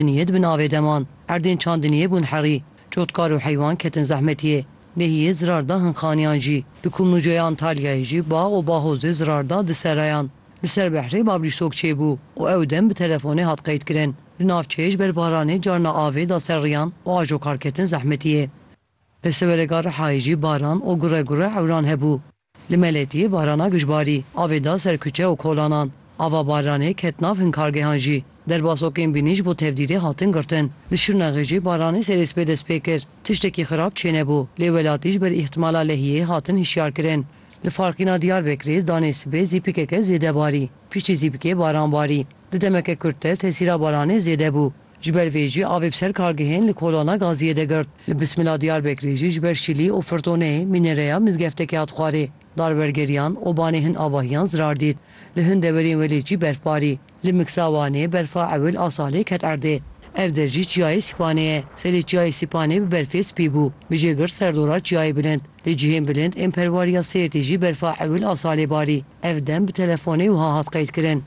Niyet bin avedeman, erdên çandiniyê bûn herî, çotkar û heywan ketin zehmetiyê. Nehiyê zirarda hinxaniyan jî, li Kumlucaya Antalyayê jî ba û bahozê zirarda di serayan. Li ser behrê Babrîsok çêbû û ew dem bi telefonê hat qeydkirin. Li navçeyê ji ber baranê carna avê da ser riyan û ajokar ketin zehmetiyê. Li Seweregha Rihayê jî baran û gure gure ewran hebû. Li Meletiyê barana gijbarî, avê da serküçe û kolanan. Ava baranê ket nav hinkargehan jî. Derbasokên bînî ji bo tevdîrê hatin girtin. Li Şirnexê jî baranê serêspê dest pê kir. Tiştekî xirab çênebû. Lê welatî ji ber îhtimala lehiyê hatin hişyar kirin. Li Farqîna Diyarbekirê danê sibê zîpikeke zêde barî. Piştî zîpikê baran barî. Di demeke Kurt de tesîra baranê zêde bû. Ji ber vê jî avê bi ser kargehên li kolana Gaziyê de girt. Li Bismillah Diyarbekirê jî ji ber şîlî û firtoneyê mînereya mizgeftekê hat xwarê. Darbergeriyan û banê hin avahiyan zirar dît. Li hin deverên welê jî berfbarî. Li Miksawanê berfa ewil a salê ket erdê. Ev der jî çiyayê Sîpanê ye. Serê çiyayê Sîpanê bi berfê spî bû. Bi jê girt serdora çiyayê bilind. Li cihên bilind ên perwariya Sêrtê jî berfa ewil a salê barî. Ev dem bi telefonê wiha hat qeydkirin.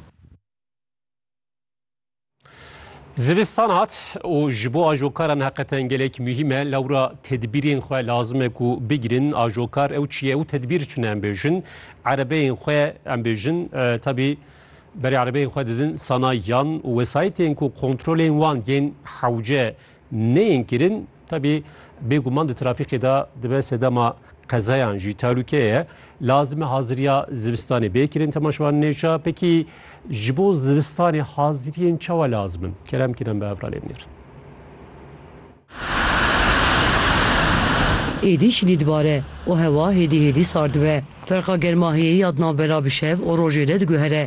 Zivistan hat û ji bo ajokaran heqeten gelek mühim e lewra tedbîrên xwe lazim e ku bigirin ajokar ew çi ye û tedbîr çune em bêjin erebeyên xwe em bêjin tabii berê erebeyên xwe didin sanayiyan û wesayetên ku kontrolên wan yên hewce neyên kirin tabii bêguman di trafîkê da dibe sedema qezayan jî tehlûke ye lazim e haziriya zivistanê bêkirin temaşevan nêşa pekî ji bo zivistanê haziriyên çawa lazim in kerem kirin bi evra lêvnêrin. Êdî şilî dibare û hewa hêdî hêdî sar dibe. Ferqa germahiyê ya navbera bi şev û rojê de diguhere.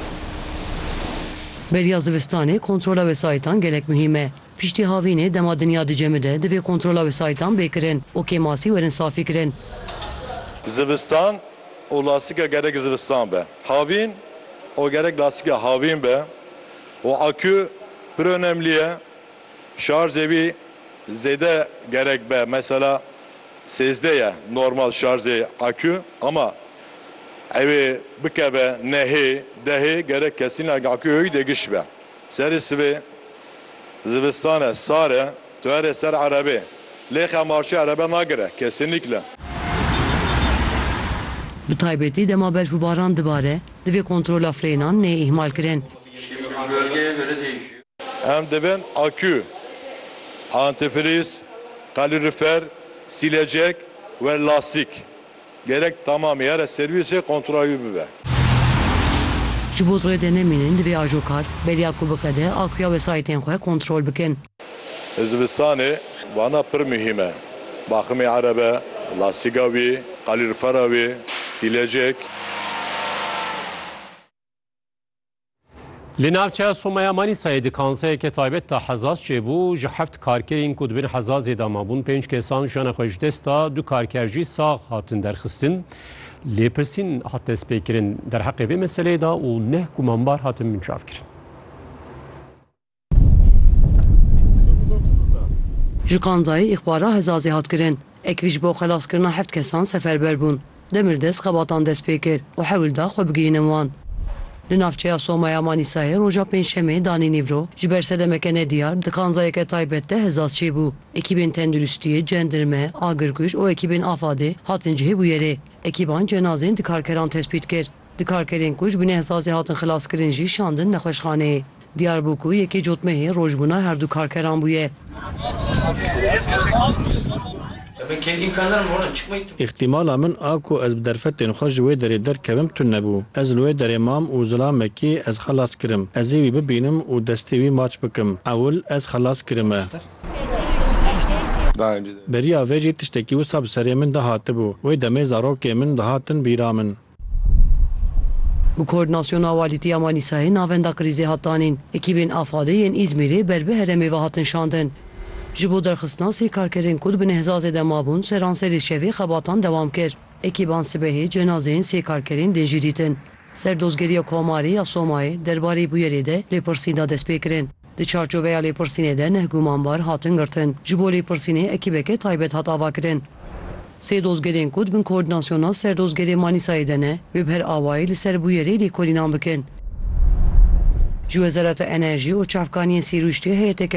Beriya zivistanê kontrola wesayetan gelek mühim e. Piştî havînê dema dinya dicemê de divê kontrola wesayetan bêkirin û kêmasî werin safî kirin. Zivistan û lastika gerek zivistan be. Havîn o gerek lastika havîn be. O akü pir önemli ye. Şarj evi zêde gerek be. Mesela 16 ye normal şarjê akü ama evê bikeve nehê dehê gerek kesinlikle akü de giş be. Serê sivê zivistane sare tu herê ser erebê lêxa marşê erebe nagire kesinlikle. Bi taybetî dema berf û baran dibare divê kontrola frênan nê ihmal kirin. Bölgeye göre değişiyor. Em dibin akü, antifriz, kalorifer, silecek ve lastik. Gerek tamam yere servise kontrolü be. Ji bo rêde nemînin divê ajokar beriya ku bikede akûya wesayetên xwe kontrol bikin. Zivistanê vana pir mühim e. Baximê erebe, lastika wî, kalorifera wî, silecek. Li navçeya Somaya Manîsayê di kansayeke taybet da hezaz çêbû ji heft karkerên ku dibin hezazê de mabûn 5 kesan jiyana xwe ji desta du karker jî sağ hatin derxistin. Lêpirsîn hat destpêkirin derheqê vê meseleyê da û neh gumanbar hatin minçav kirin. Ji Kanzayê îxbara hezazê hat kirin. Ekî ji bo xelaskirina heft kesan seferber bûn. Demirdest xebatan dest pê kir û hewilda xwe bigihînin wan. Li navçeya Somaya Manîsayê roja pênşemê danî nîvro ji ber sedemeke nediyar di kanzayeke taybet de hezaz çêbû. Ekîbên tenduristiyê, cendirme, agirkuj û ekîbên afadê hatin cihê bû yerê. Ekîban cenazên di karkeran tespît kir. Di karkerên ku ji binê hezazê hatin xelaskirin jî şandin nexweşxaneyê. Diyarbûkû yekê cotmehê rojbûna her du karkeran bûye. احتمالا من آکو از بدرفتن خوش وی دری در کبم تون نبو. از لوی در امام و ظلامکی از خلاص کرم. از وی ببینم و دستوی ماچ بکم. اول از خلاص کرمه. بری آویجی تشتکی و سب سری من دهاته بو. وی دمی زاروکی من دهاتن بیرامن. Bu koordinasyona Valitiya Manîsayê navenda krizê hat danîn. Ekîbên afadê yên İzmîrê berbi heremê ve hatin şandin. Ji bo derxistina sê karkerên ku dibin hezazê de mabûn seran serê şevê xebatan dewam kir. Ekîban sibehê cenazeyên sê karkerên dê jî dîtin. Serdozgeriya Komarê ya Somayê derbarê bu yerê de lêpirsîna dest pê kirin. Di çarçoveya lêpirsînê de neh gumanbar hatin girtin. Ji bo lêpirsînê ekîbeke taybet hat ava kirin. Sê dozgerên ku dibin koordinasyona Serdozgerê Manîsayê de ne wê bi her awayî li ser bu yerê lêkolînan bikin. Ji Wezareta Enerjî û Çavkaniyên Sîrûjtiyê heyeteke